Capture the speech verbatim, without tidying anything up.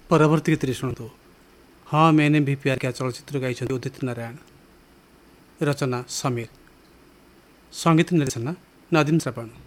परवर्ती गीत शुणु। हाँ मैंने भी प्यार किया चलचित्र गाई उदित नारायण, रचना समीर, संगीत निर्देशना नदीम श्रावण।